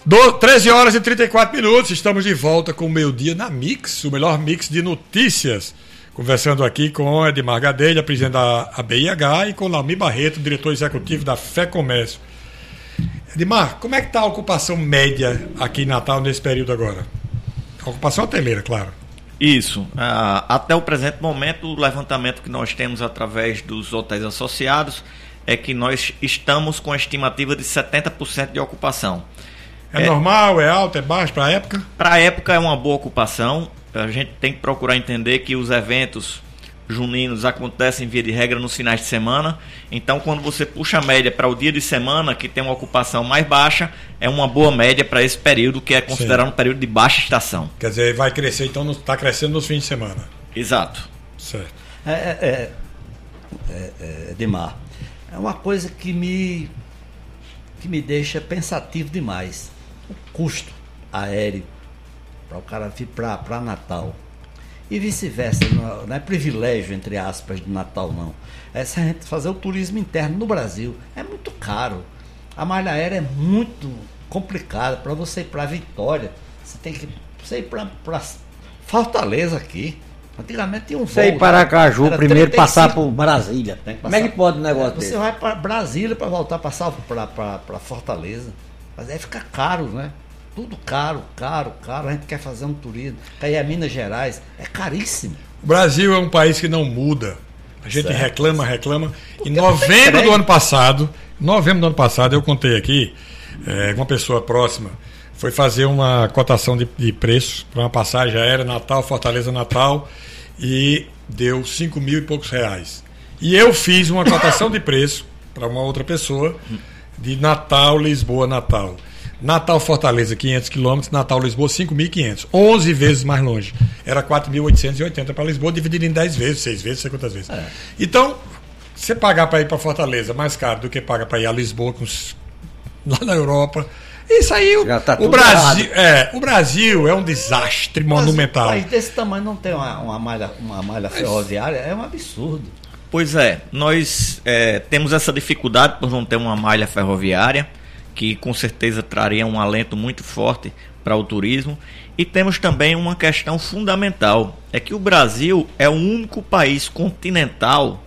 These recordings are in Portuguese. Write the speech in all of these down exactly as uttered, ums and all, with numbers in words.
Do, treze horas e trinta e quatro minutos, estamos de volta com o meio-dia na Mix, o melhor mix de notícias. Conversando aqui com Edmar Gadelha, presidente da A B I H, e com Naomi Barreto, diretor executivo da Fé Comércio. Edmar, como é que está a ocupação média aqui em Natal nesse período agora? A ocupação hoteleira, claro. Isso. Ah, até o presente momento, o levantamento que nós temos através dos hotéis associados é que nós estamos com a estimativa de setenta por cento de ocupação. É, é normal, é alto, é baixo para a época? Para a época é uma boa ocupação. A gente tem que procurar entender que os eventos juninos acontecem via de regra nos finais de semana. Então, quando você puxa a média para o dia de semana, que tem uma ocupação mais baixa, é uma boa média para esse período, que é considerado Sim. um período de baixa estação. Quer dizer, vai crescer, então está crescendo nos fins de semana. Exato. Certo. É, é, é, é, Edmar, é uma coisa que me, que me deixa pensativo demais. O custo aéreo para o cara vir para Natal. E vice-versa, não, não é privilégio, entre aspas, de Natal, não. É se a gente fazer o turismo interno no Brasil. É muito caro. A malha aérea é muito complicada. Para você ir para Vitória, você tem que você ir para Fortaleza aqui. Antigamente tinha um voo. Você ir para Aracaju, primeiro passar por Brasília. Tem que Como é que pode um negócio é, Você desse? vai para Brasília para voltar para Fortaleza. Mas aí fica caro, né? Tudo caro, caro, caro. A gente quer fazer um turismo. Aí é Minas Gerais. É caríssimo. O Brasil é um país que não muda. A gente certo. reclama, reclama. Porque em novembro do ano passado, novembro do ano passado, eu contei aqui, é, uma pessoa próxima foi fazer uma cotação de, de preço para uma passagem aérea Natal, Fortaleza, Natal, e deu cinco mil e poucos reais. E eu fiz uma cotação de preço para uma outra pessoa de Natal, Lisboa, Natal. Natal, Fortaleza, quinhentos quilômetros, Natal, Lisboa, cinco mil e quinhentos. onze vezes mais longe. Era quatro mil oitocentos e oitenta para Lisboa, dividido em dez vezes, seis vezes, sei quantas vezes. É. Então, você pagar para ir para Fortaleza mais caro do que paga para ir a Lisboa, com, lá na Europa. Isso aí, o, tá o, Brasil, é, o Brasil é um desastre Mas monumental. Um país desse tamanho não tem uma, uma malha, uma malha ferroviária, é um absurdo. Pois é, nós é, temos essa dificuldade por não ter uma malha ferroviária, que com certeza traria um alento muito forte para o turismo. E temos também uma questão fundamental, é que o Brasil é o único país continental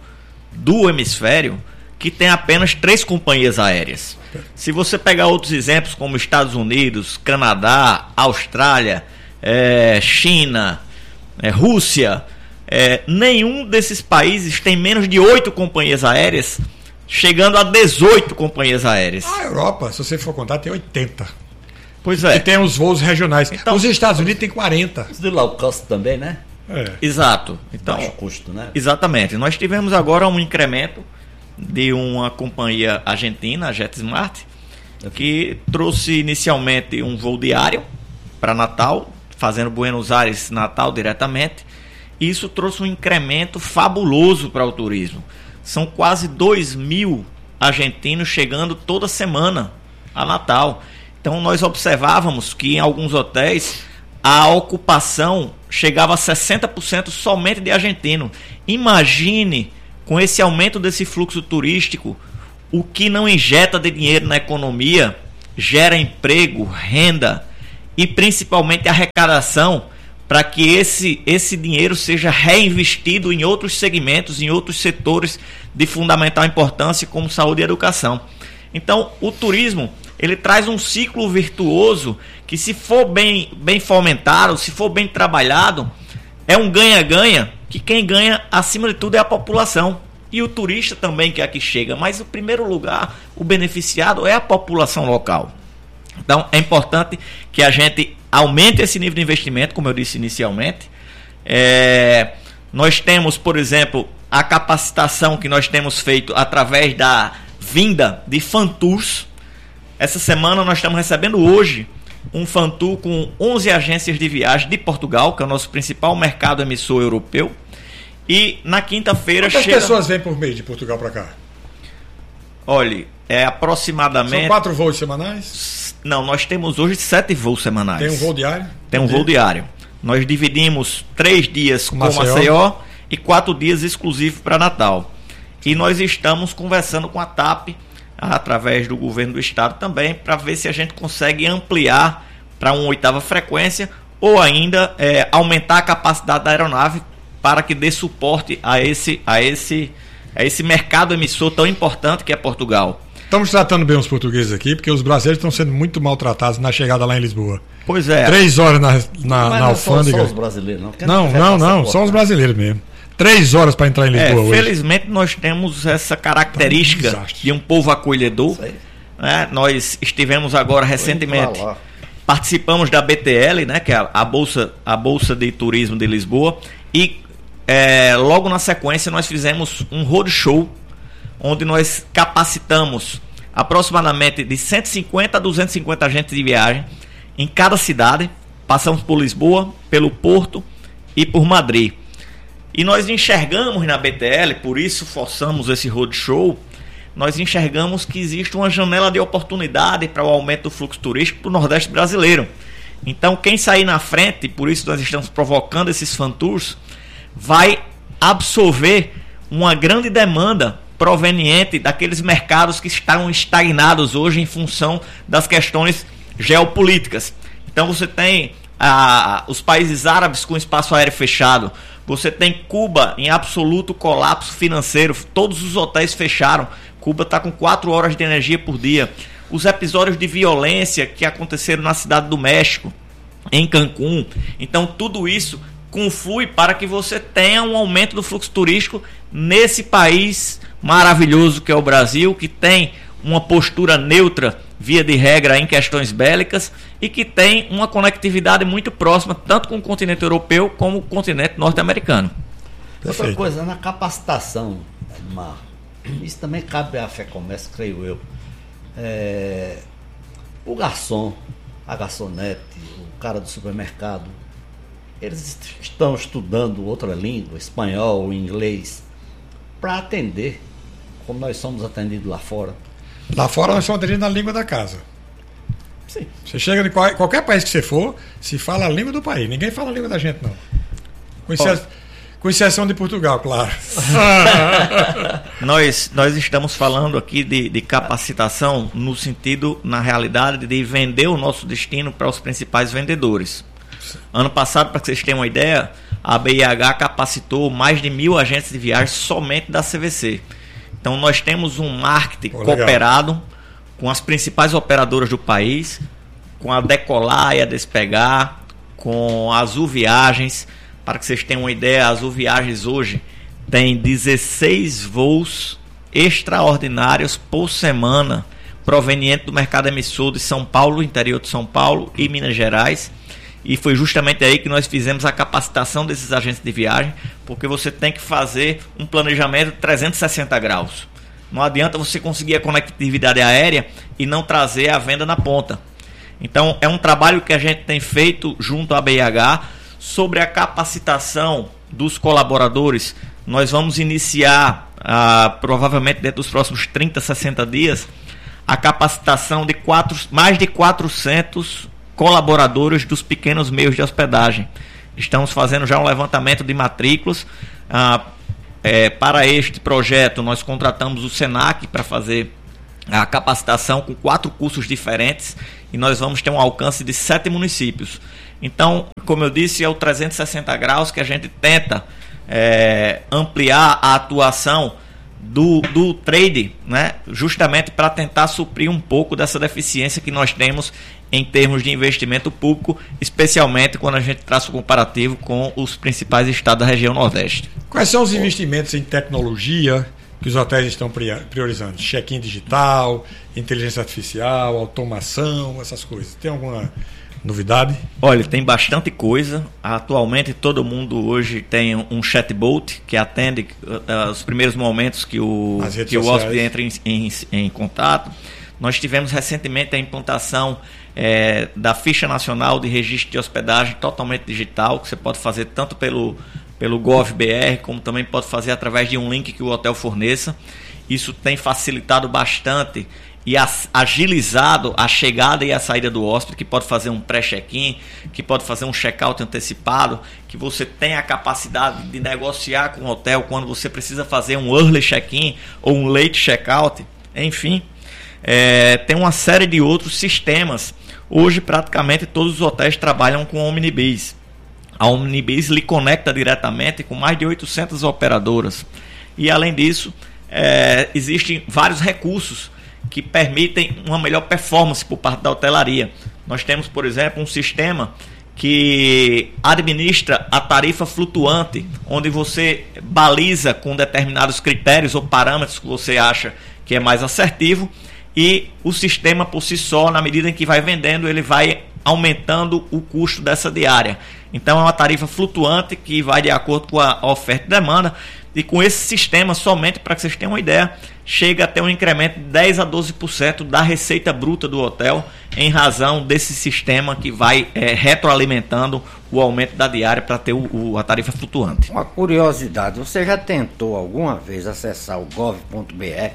do hemisfério que tem apenas três companhias aéreas. Se você pegar outros exemplos como Estados Unidos, Canadá, Austrália, é, China, é, Rússia, é, nenhum desses países tem menos de oito companhias aéreas, chegando a dezoito companhias aéreas. A Europa, se você for contar, tem oitenta. Pois é. E tem os voos regionais. Então, os Estados Unidos tem quarenta. Os de low cost também, né? É. Exato. Então, baixo custo, né? Exatamente. Nós tivemos agora um incremento de uma companhia argentina, a JetSmart, que trouxe inicialmente um voo diário para Natal, fazendo Buenos Aires Natal diretamente. Isso trouxe um incremento fabuloso para o turismo. São quase dois mil argentinos chegando toda semana a Natal. Então nós observávamos que em alguns hotéis a ocupação chegava a sessenta por cento somente de argentino. Imagine, com esse aumento desse fluxo turístico, o que não injeta de dinheiro na economia, gera emprego, renda e principalmente arrecadação, para que esse, esse dinheiro seja reinvestido em outros segmentos, em outros setores de fundamental importância, como saúde e educação. Então, o turismo, ele traz um ciclo virtuoso que, se for bem, bem fomentado, se for bem trabalhado, é um ganha-ganha, que quem ganha, acima de tudo, é a população. E o turista também, que é aqui chega. Mas, em primeiro lugar, o beneficiado é a população local. Então, é importante que a gente aumente esse nível de investimento, como eu disse inicialmente. É, nós temos, por exemplo, a capacitação que nós temos feito através da vinda de fan tours. Essa semana nós estamos recebendo hoje um fan tour com onze agências de viagem de Portugal, que é o nosso principal mercado emissor europeu. E na quinta-feira chega... Quantas pessoas vêm por mês de Portugal para cá? Olha, é aproximadamente... São quatro voos semanais? Não, nós temos hoje sete voos semanais. Tem um voo diário? Tem um voo diário. Nós dividimos três dias com Maceió, Maceió e quatro dias exclusivos para Natal. E nós estamos conversando com a TAP através do governo do estado também, para ver se a gente consegue ampliar para uma oitava frequência ou ainda é, aumentar a capacidade da aeronave para que dê suporte a esse, a esse, a esse mercado emissor tão importante que é Portugal. Estamos tratando bem os portugueses aqui, porque os brasileiros estão sendo muito maltratados na chegada lá em Lisboa. Pois é. Três horas na, na, na alfândega. Não são os brasileiros, não. Não, não, não, são os brasileiros mesmo. Três horas para entrar em Lisboa é, hoje. Felizmente nós temos essa característica tá um de um povo acolhedor. Né? Nós estivemos agora recentemente, participamos da B T L, né, que é a Bolsa, a Bolsa de Turismo de Lisboa, e é, logo na sequência nós fizemos um roadshow, onde nós capacitamos aproximadamente de cento e cinquenta a duzentos e cinquenta agentes de viagem em cada cidade. Passamos por Lisboa, pelo Porto e por Madrid. E nós enxergamos na B T L, por isso forçamos esse roadshow, nós enxergamos que existe uma janela de oportunidade para o aumento do fluxo turístico para o Nordeste brasileiro. Então, quem sair na frente, por isso nós estamos provocando esses fan tours, vai absorver uma grande demanda proveniente daqueles mercados que estão estagnados hoje em função das questões geopolíticas. Então, você tem ah, os países árabes com espaço aéreo fechado, você tem Cuba em absoluto colapso financeiro, todos os hotéis fecharam, Cuba está com quatro horas de energia por dia. Os episódios de violência que aconteceram na cidade do México, em Cancún. Então tudo isso conflui para que você tenha um aumento do fluxo turístico nesse país maravilhoso que é o Brasil, que tem uma postura neutra, via de regra, em questões bélicas, e que tem uma conectividade muito próxima, tanto com o continente europeu como com o continente norte-americano. Outra coisa, na capacitação, Edmar, isso também cabe à FEComércio, creio eu. É, o garçom, a garçonete, o cara do supermercado, eles estão estudando outra língua, espanhol, inglês, para atender como nós somos atendidos lá fora. Lá fora nós somos atendidos na língua da casa. Sim. Você chega em qual, qualquer país que você for, se fala a língua do país. Ninguém fala a língua da gente, não. Com, exce, com exceção de Portugal, claro. nós, nós estamos falando aqui de, de capacitação no sentido, na realidade, de vender o nosso destino para os principais vendedores. Ano passado, para que vocês tenham uma ideia, a B I H capacitou mais de mil agentes de viagem somente da C V C. Então nós temos um marketing Pô, cooperado com as principais operadoras do país, com a Decolar e a Despegar, com a Azul Viagens. Para que vocês tenham uma ideia, a Azul Viagens hoje tem dezesseis voos extraordinários por semana, proveniente do mercado emissor de São Paulo, interior de São Paulo e Minas Gerais. E foi justamente aí que nós fizemos a capacitação desses agentes de viagem, porque você tem que fazer um planejamento de trezentos e sessenta graus. Não adianta você conseguir a conectividade aérea e não trazer a venda na ponta. Então, é um trabalho que a gente tem feito junto à B I H sobre a capacitação dos colaboradores. Nós vamos iniciar, ah, provavelmente dentro dos próximos trinta, sessenta dias, a capacitação de quatro, mais de quatrocentos colaboradores dos pequenos meios de hospedagem. Estamos fazendo já um levantamento de matrículas. Ah, é, para este projeto, nós contratamos o Senac para fazer a capacitação com quatro cursos diferentes e nós vamos ter um alcance de sete municípios. Então, como eu disse, é o trezentos e sessenta graus que a gente tenta é, ampliar a atuação do, do trade, né? Justamente para tentar suprir um pouco dessa deficiência que nós temos em termos de investimento público, especialmente quando a gente traça o comparativo com os principais estados da região Nordeste. Quais são os investimentos em tecnologia que os hotéis estão priorizando? Check-in digital, inteligência artificial, automação, essas coisas. Tem alguma novidade? Olha, tem bastante coisa. Atualmente todo mundo hoje tem um chatbot que atende uh, os primeiros momentos que o, que o hóspede entra em, em, em contato. Nós tivemos recentemente a implantação é, da ficha nacional de registro de hospedagem totalmente digital, que você pode fazer tanto pelo, pelo GovBR, como também pode fazer através de um link que o hotel forneça. Isso tem facilitado bastante e agilizado a chegada e a saída do hóspede, que pode fazer um pré-check-in, que pode fazer um check-out antecipado, que você tem a capacidade de negociar com o hotel quando você precisa fazer um early check-in ou um late check-out, enfim. É, tem uma série de outros sistemas. Hoje, praticamente, todos os hotéis trabalham com OmniBiz. A OmniBiz lhe conecta diretamente com mais de oitocentas operadoras. E, além disso, é, existem vários recursos que permitem uma melhor performance por parte da hotelaria. Nós temos, por exemplo, um sistema que administra a tarifa flutuante, onde você baliza com determinados critérios ou parâmetros que você acha que é mais assertivo, e o sistema por si só, na medida em que vai vendendo, ele vai aumentando o custo dessa diária. Então é uma tarifa flutuante que vai de acordo com a oferta e demanda, e com esse sistema, somente para que vocês tenham uma ideia, chega a ter um incremento de dez a doze por cento da receita bruta do hotel, em razão desse sistema que vai é, retroalimentando o aumento da diária para ter o, o, a tarifa flutuante. Uma curiosidade, você já tentou alguma vez acessar o gov ponto b r?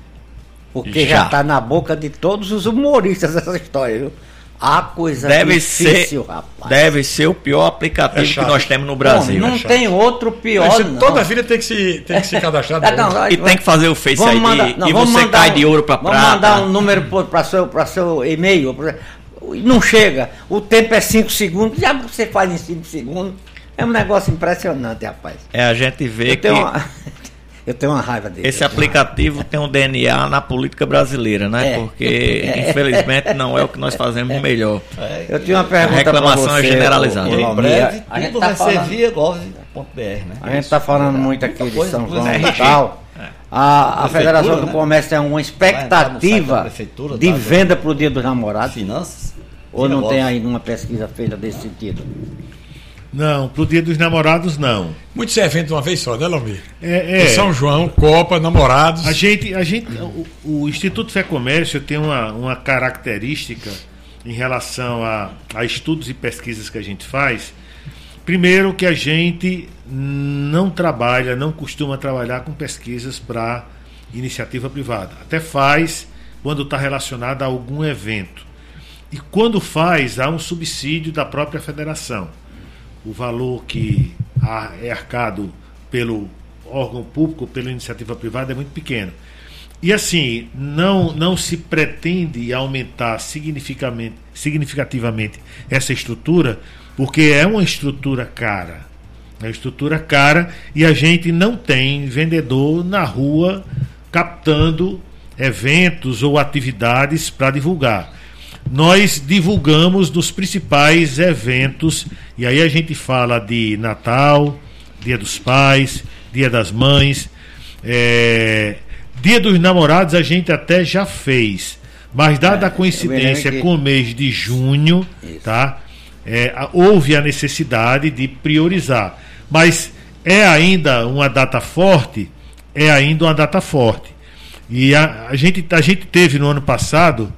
Porque já está na boca de todos os humoristas essa história, viu? A coisa deve difícil, ser, rapaz. Deve ser o pior aplicativo É que nós temos no Brasil. Bom, não é tem outro pior, Você, não. toda a vida tem que se, tem que se cadastrar. Ah, não, E tem que fazer o Face Vamos I D mandar- não, e vamos você mandar cai um- de ouro para prata. Vamos mandar um número para seu, para seu e-mail. Não chega. O tempo é cinco segundos. Já você faz em cinco segundos. É um negócio impressionante, rapaz. É, a gente vê Eu que tenho, uma, eu tenho uma raiva dele. esse aplicativo tem um D N A na política brasileira, né? É. Porque, infelizmente, não é o que nós fazemos melhor. Eu tinha uma pergunta A reclamação pra você, é generalizada. ô, ô, Em Laumir. breve, a gente tudo tá vai ser falando, via gov ponto b r, né? a gente está falando muito aqui de coisa, São João inclusive. e tal. A, a Prefeitura, Federação do né? Comércio tem uma Vai entrar no site da expectativa prefeitura, de tá? venda para o Dia dos Namorados? Finanças. Ou via não gov. tem aí nenhuma pesquisa feita desse sentido? Não, pro Dia dos Namorados não. Muitos eventos de uma vez só, né, Lomir? É, é. São João, Copa, namorados. A gente, a gente, o, o Instituto Fé Comércio tem uma, uma característica em relação a, a estudos e pesquisas que a gente faz. Primeiro, que a gente não trabalha, não costuma trabalhar com pesquisas para iniciativa privada. Até faz quando está relacionado a algum evento. E quando faz, há um subsídio da própria federação. O valor que é arcado pelo órgão público, pela iniciativa privada, é muito pequeno. E assim, não, não se pretende aumentar significativamente, significativamente essa estrutura, porque é uma estrutura cara. É uma estrutura cara e a gente não tem vendedor na rua captando eventos ou atividades para divulgar. Nós divulgamos nos principais eventos, e aí a gente fala de Natal, Dia dos Pais, Dia das Mães, é, Dia dos Namorados a gente até já fez, mas dada É, a coincidência eu me lembro que- com o mês de junho, Isso. tá? É, a- houve a necessidade de priorizar, mas é ainda uma data forte, é ainda uma data forte. E a, a, gente, a gente teve no ano passado.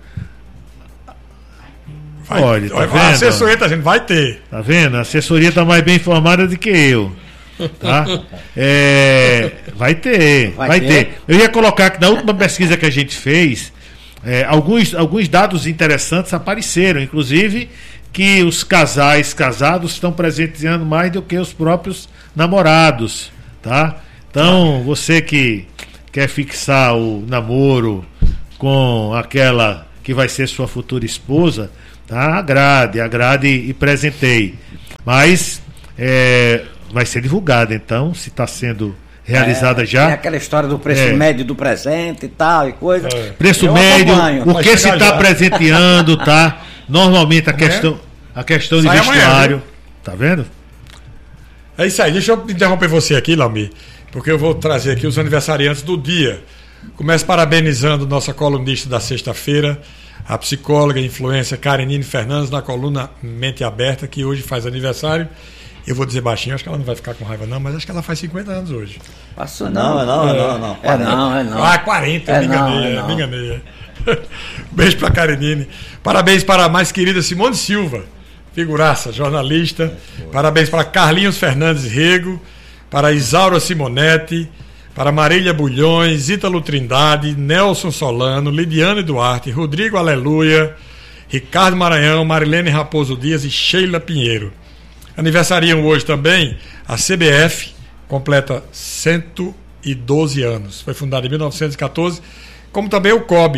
Vai, Olha, tá a vendo? assessoria tá dizendo, vai ter. Tá vendo? A assessoria está mais bem informada do que eu. Tá? É, vai ter, vai, Vai ter. ter. Eu ia colocar que na última pesquisa que a gente fez, é, alguns, alguns dados interessantes apareceram, inclusive que os casais casados estão presenteando mais do que os próprios namorados. Tá? Então, você que quer fixar o namoro com aquela que vai ser sua futura esposa, tá? Agrade, agrade e presenteie. Mas é, vai ser divulgada, então, se está sendo realizada É, já. Tem aquela história do preço É. médio do presente e tal e coisa. É. Preço Eu médio, acompanho. o Vai que se chegar está já. presenteando, tá? Normalmente a Como é? questão, a questão de Sai amanhã, vestuário. viu? Tá vendo? É isso aí, deixa eu interromper você aqui, Laumir, porque eu vou trazer aqui os aniversariantes do dia. Começo parabenizando nossa colunista da sexta-feira, a psicóloga e influência Karenine Fernandes, na coluna Mente Aberta, que hoje faz aniversário. Eu vou dizer baixinho, acho que ela não vai ficar com raiva não, mas acho que ela faz cinquenta anos hoje. Passou Não, é não, é não, é não. É não, é não. Ah, quarenta, É me não, enganei, é é, não. me enganei. é. Beijo pra Karenine. Parabéns para a mais querida Simone Silva, figuraça, jornalista. Parabéns para Carlinhos Fernandes Rego, para Isaura Simonetti, para Marília Bulhões, Ítalo Trindade, Nelson Solano, Lidiane Duarte, Rodrigo Aleluia, Ricardo Maranhão, Marilene Raposo Dias e Sheila Pinheiro. Aniversariam hoje também a C B F, completa cento e doze anos. Foi fundada em mil novecentos e quatorze, como também o C O B,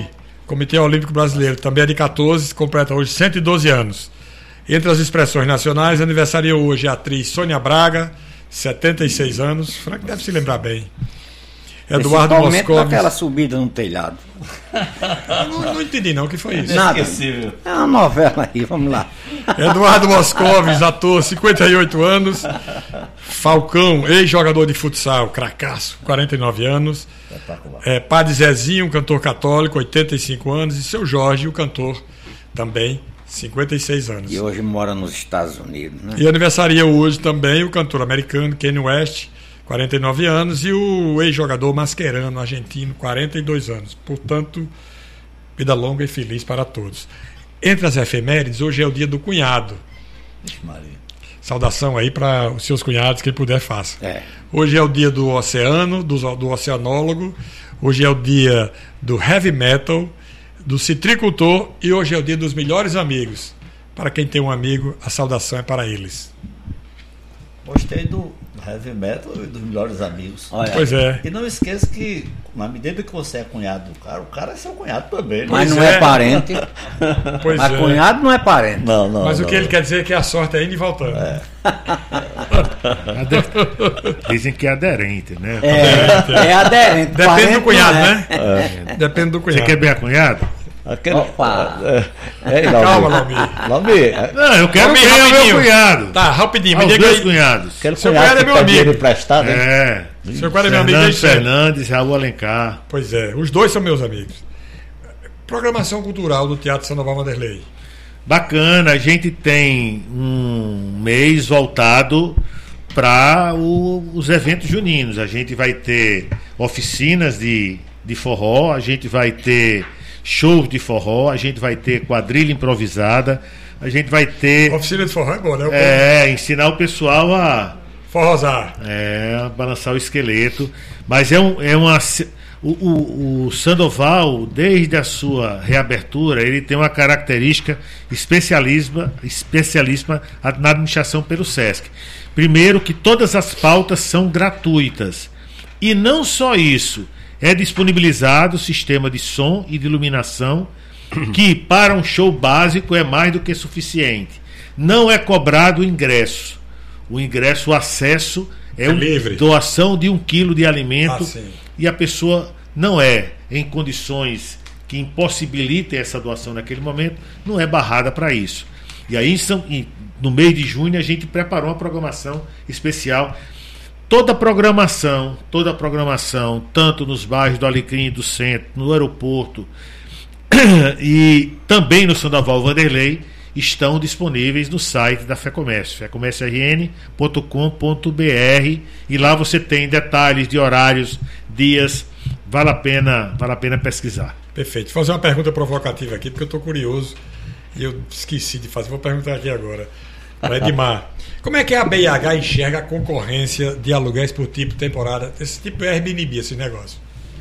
Comitê Olímpico Brasileiro, também é de catorze, completa hoje cento e doze anos. Entre as expressões nacionais, aniversaria hoje a atriz Sônia Braga, setenta e seis anos. Frank deve se lembrar bem. Eduardo Moscovis. Aquela subida no telhado. Não, não entendi não, o que foi isso? Nada. É uma novela aí, vamos lá. Eduardo Moscovis, ator, cinquenta e oito anos. Falcão, ex-jogador de futsal, cracaço, quarenta e nove anos. É, Padre Zezinho, cantor católico, oitenta e cinco anos. E seu Jorge, o cantor, também, cinquenta e seis anos. E hoje mora nos Estados Unidos, né? E aniversaria hoje também o cantor americano Kanye West, quarenta e nove anos, e o ex-jogador Mascherano, argentino, quarenta e dois anos. Portanto, vida longa e feliz para todos. Entre as efemérides, hoje é o dia do cunhado. Saudação aí para os seus cunhados, quem puder faça. É. Hoje é o dia do oceano, do, do oceanólogo. Hoje é o dia do heavy metal, do citricultor, e hoje é o dia dos melhores amigos. Para quem tem um amigo, a saudação é para eles. Gostei do heavy metal e dos melhores amigos. Olha, pois é. E não esqueça que, na medida que você é cunhado do cara, o cara é seu cunhado também. Né? Mas não é, é parente. Pois Mas é. Cunhado não é parente. Não, não. Mas não, o que ele quer dizer é que a sorte é indo e voltando. É. Dizem que é aderente, né? É, é aderente. Depende do cunhado, é. né? É. Depende do cunhado. Você quer bem a cunhado? Aquele... Opa! É, é, Calma, Laumir. Laumir. Não, eu quero Laumir, bem o rapidinho. meu cunhado. Tá, rapidinho. Ah, Me os diga dois aí. cunhados. Aquele Seu cunhado cunhado é que meu pede dinheiro amigo. emprestado, hein? É. Seu cunhado é meu amigo Fernando desde sempre. Fernandes, Raul Alencar. Pois é, os dois são meus amigos. Programação cultural do Teatro Sandoval Vanderlei. Bacana, a gente tem um mês voltado para os eventos juninos. A gente vai ter oficinas de, de forró, a gente vai ter shows de forró, a gente vai ter quadrilha improvisada, a gente vai ter. Oficina de forró é bom, né? É, ensinar o pessoal a. Forrosar. É, a balançar o esqueleto. Mas é, um, é uma. O, o, o Sandoval, desde a sua reabertura, ele tem uma característica especialíssima, especialíssima na administração pelo SESC. Primeiro, que todas as pautas são gratuitas. E não só isso, é disponibilizado o sistema de som e de iluminação, que para um show básico é mais do que suficiente. Não é cobrado o ingresso. O ingresso, o acesso é, é um, livre. Doação de um quilo de alimento. Ah, sim. E a pessoa não é em condições que impossibilitem essa doação naquele momento, não é barrada para isso. E aí, no mês de junho, a gente preparou uma programação especial. Toda a programação, toda a programação, tanto nos bairros do Alecrim, do centro, no aeroporto e também no Sandoval Vanderlei, estão disponíveis no site da FEComércio, fecomércio r n ponto com ponto b r, e lá você tem detalhes de horários, dias, vale a pena, vale a pena pesquisar. Perfeito. Vou fazer uma pergunta provocativa aqui, porque eu estou curioso e eu esqueci de fazer. Vou perguntar aqui agora para Edmar. Como é que a B I H enxerga a concorrência de aluguéis por tipo, temporada, esse tipo de Airbnb, esse negócio?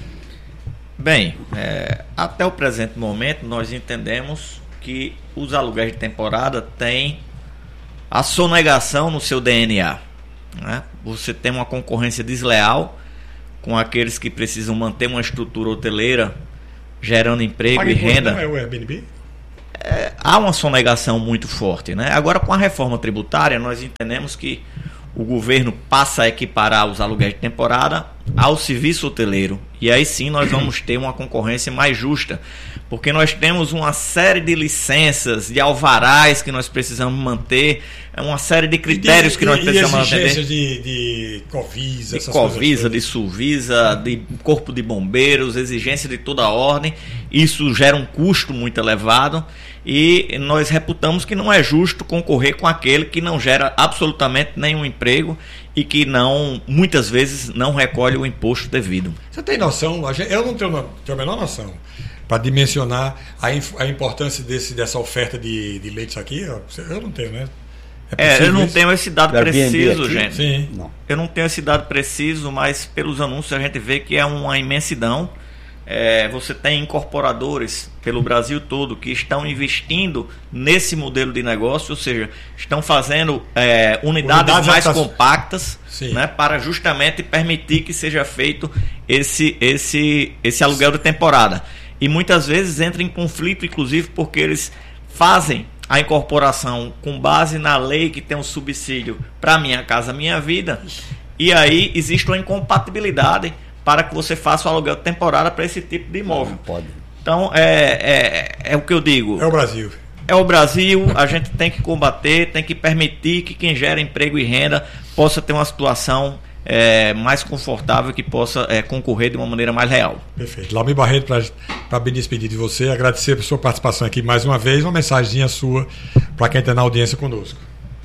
Bem, é, até o presente momento nós entendemos que os aluguéis de temporada têm a sonegação no seu D N A, né? Você tem uma concorrência desleal com aqueles que precisam manter uma estrutura hoteleira gerando emprego Paga e imposto, renda. não é o Airbnb? É, há uma sonegação muito forte, né? Agora, com a reforma tributária, nós entendemos que o governo passa a equiparar os aluguéis de temporada ao serviço hoteleiro. E aí sim nós vamos ter uma concorrência mais justa, porque nós temos uma série de licenças, de alvarás que nós precisamos manter, uma série de critérios de, que nós e precisamos manter. exigências de, de Covisa, de Covisa, de Suvisa, de Corpo de Bombeiros, exigência de toda a ordem. Isso gera um custo muito elevado e nós reputamos que não é justo concorrer com aquele que não gera absolutamente nenhum emprego e que não, muitas vezes não recolhe o imposto devido. Você tem noção? Eu não tenho, tenho a menor noção para dimensionar a, a importância desse, dessa oferta de, de leitos aqui. Eu não tenho, né? É, eu não isso? tenho esse dado preciso, aqui? gente. Sim. Não. Eu não tenho esse dado preciso, mas pelos anúncios a gente vê que é uma imensidão. É, você tem incorporadores pelo Brasil todo que estão investindo nesse modelo de negócio, ou seja, estão fazendo é, unidades, unidades mais tá... compactas, né, para justamente permitir que seja feito esse, esse, esse aluguel de temporada. e muitas vezes entra em conflito, inclusive porque eles fazem a incorporação com base na lei que tem um subsídio para Minha Casa Minha Vida, e aí existe uma incompatibilidade para que você faça o aluguel de temporada para esse tipo de imóvel. Não pode. Então, é, é, é o que eu digo. É o Brasil. É o Brasil, a gente tem que combater, tem que permitir que quem gera emprego e renda possa ter uma situação é, mais confortável, que possa é, concorrer de uma maneira mais real. Perfeito. Laumir Barreto, para me despedir de você, agradecer por sua participação aqui mais uma vez, uma mensagenzinha sua para quem está na audiência conosco.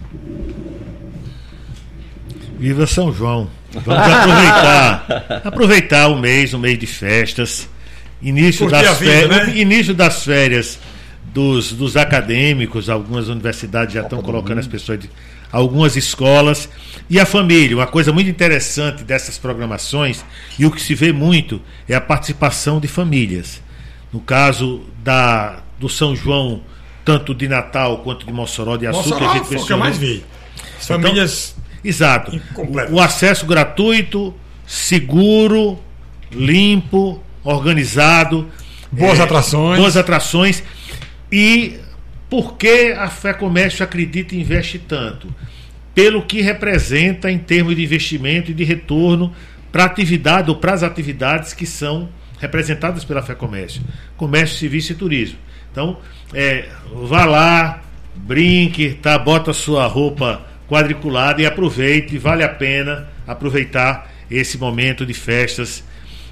Viva São João. Vamos aproveitar, aproveitar o mês, o mês de festas, início Curtir das vida, férias, né? início das férias dos, dos acadêmicos, algumas universidades já estão colocando as pessoas de algumas escolas, e a família. Uma coisa muito interessante dessas programações, e o que se vê muito, é a participação de famílias. No caso da, do São João, tanto de Natal quanto de Mossoró de Açúcar, Mossoró a gente foi o que eu mais vi. As famílias... Então, exato. Incompletas. O acesso gratuito, seguro, limpo, organizado. Boas é, atrações. Boas atrações. E por que a Fé Comércio acredita e investe tanto? Pelo que representa em termos de investimento e de retorno para a atividade ou para as atividades que são representadas pela Fé Comércio. Comércio, serviço e turismo. Então, é, vá lá, brinque, tá? Bota a sua roupa quadriculada e aproveite, vale a pena aproveitar esse momento de festas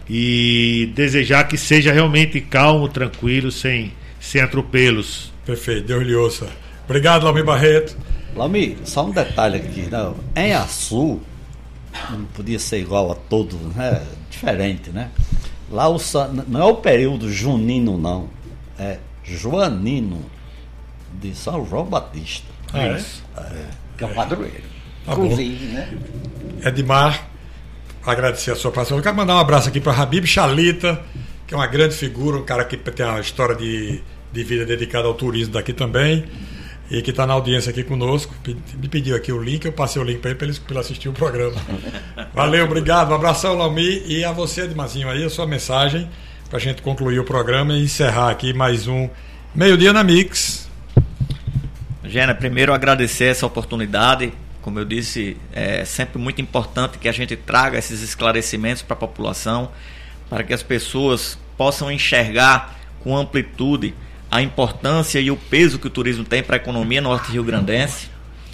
e desejar que seja realmente calmo, tranquilo, sem, sem atropelos. Perfeito, Deus lhe ouça. Obrigado, Laumir Barreto. Laumir, só um detalhe aqui, não, em Açu não podia ser igual a todos, né? Diferente, né? Lá o, não é o período junino, não, é joanino de São João Batista. Ah, é? É. Que é o padroeiro. Tá Inclusive, né? Edmar, agradecer a sua participação. Eu quero mandar um abraço aqui para Habib Chalita, que é uma grande figura, um cara que tem uma história de, de vida dedicada ao turismo daqui também, e que está na audiência aqui conosco. Me pediu aqui o link, eu passei o link para ele para ele, ele assistir o programa. Valeu, obrigado. Um abração, Laumir, e a você, Edmarzinho, aí a sua mensagem para a gente concluir o programa e encerrar aqui mais um Meio-Dia na Mix. Gena, primeiro agradecer essa oportunidade. Como eu disse, é sempre muito importante que a gente traga esses esclarecimentos para a população, para que as pessoas possam enxergar com amplitude a importância e o peso que o turismo tem para a economia norte rio-grandense.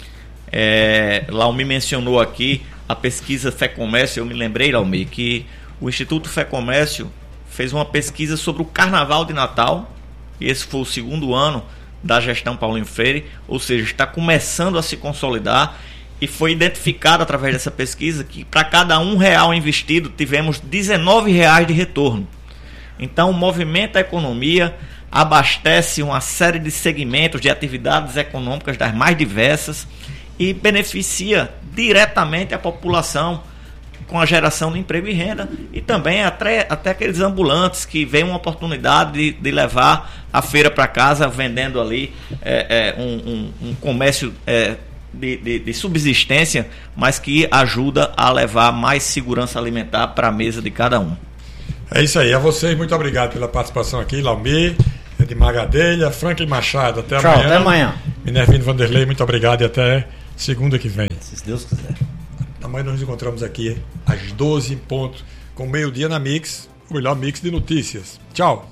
É, Laumir mencionou aqui a pesquisa Fé Comércio. Eu me lembrei, Laumir, que o Instituto Fé Comércio fez uma pesquisa sobre o Carnaval de Natal, e esse foi o segundo ano da gestão Paulinho Freire, ou seja, está começando a se consolidar, e foi identificado através dessa pesquisa que para cada um real investido tivemos dezenove reais de retorno. Então movimenta a economia, abastece uma série de segmentos de atividades econômicas das mais diversas e beneficia diretamente a população com a geração de emprego e renda, e também até, até aqueles ambulantes que veem uma oportunidade de, de levar a feira para casa, vendendo ali é, é, um, um, um comércio é, de, de, de subsistência, mas que ajuda a levar mais segurança alimentar para a mesa de cada um. É isso aí, a vocês, muito obrigado pela participação aqui, Laumir, Edmar Gadelha, Franklin Machado, até Tchau, amanhã. até amanhã. Minervino Vanderlei, muito obrigado e até segunda que vem. Se Deus quiser. Amanhã nós nos encontramos aqui às doze em ponto, com Meio-Dia na Mix, o melhor mix de notícias. Tchau.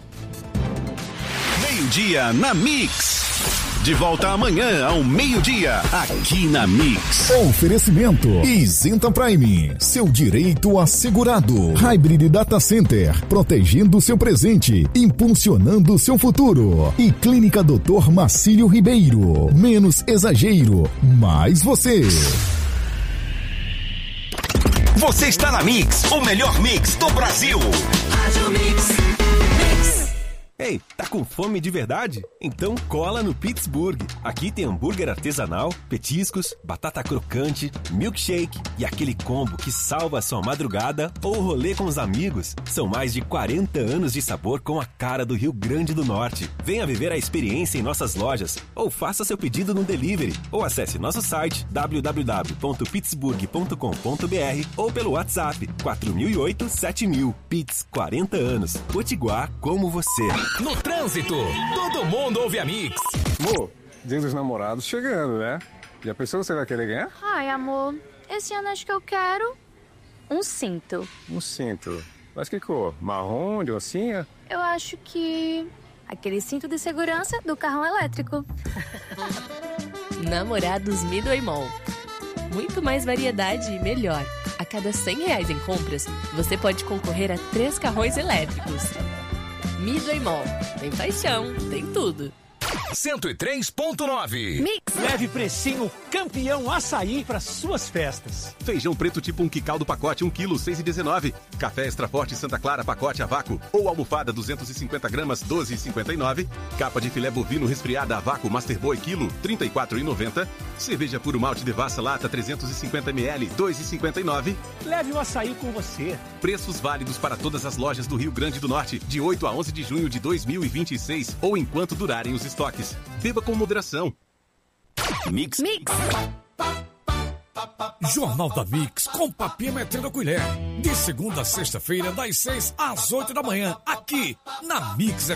Meio-Dia na Mix. De volta amanhã ao meio-dia, aqui na Mix. Oferecimento Isenta Prime, seu direito assegurado. Hybrid Data Center, protegendo seu presente, impulsionando seu futuro. E Clínica doutor Marcílio Ribeiro, menos exagero, mais você. Você está na Mix, o melhor mix do Brasil. Ei, tá com fome de verdade? Então cola no Pittsburgh. Aqui tem hambúrguer artesanal, petiscos, batata crocante, milkshake e aquele combo que salva a sua madrugada ou rolê com os amigos. São mais de quarenta anos de sabor com a cara do Rio Grande do Norte. Venha viver a experiência em nossas lojas ou faça seu pedido no delivery ou acesse nosso site w w w ponto pittsburgh ponto com ponto b r ou pelo WhatsApp quatro mil e oito, sete mil. Pitts, quarenta anos. Potiguar como você. No trânsito, todo mundo ouve a Mix. Amor, dia dos namorados chegando, né? Já pensou que você vai querer ganhar? Ai, amor, esse ano acho que eu quero um cinto. Um cinto. Mas que cor? Marrom, de oncinha? Eu acho que aquele cinto de segurança do carrão elétrico. Namorados Midway Mall. Muito mais variedade e melhor. A cada cem reais em compras, você pode concorrer a três carrões elétricos. Midway Mall. Tem paixão, tem tudo. cento e três ponto nove. Mix. Leve precinho campeão açaí para suas festas. Feijão preto tipo um quicaldo pacote um quilo, seis e dezenove. Café extra forte Santa Clara pacote a vácuo ou almofada duzentos e cinquenta gramas, doze e cinquenta e nove. Capa de filé bovino resfriada a vácuo Master Boy quilo, trinta e quatro e noventa. Cerveja puro malte Devassa lata trezentos e cinquenta mililitros, dois e cinquenta e nove. Leve o açaí com você. Preços válidos para todas as lojas do Rio Grande do Norte, de oito a onze de junho de dois mil e vinte e seis ou enquanto durarem os estoques. Beba com moderação. Mix. Mix. Jornal da Mix com papinha metendo a colher. De segunda a sexta-feira, das seis às oito da manhã, aqui na Mix.